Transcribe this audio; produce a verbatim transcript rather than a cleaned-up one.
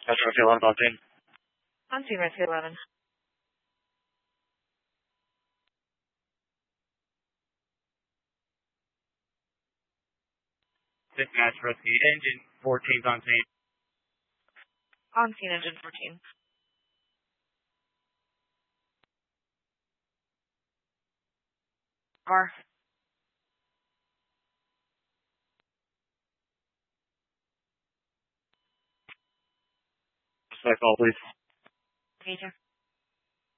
That's Rescue eleven on scene. On scene, Rescue eleven. Dispatch Rescue Engine fourteen's on scene. On scene, Engine fourteen. Car. Suspect call, please. Major.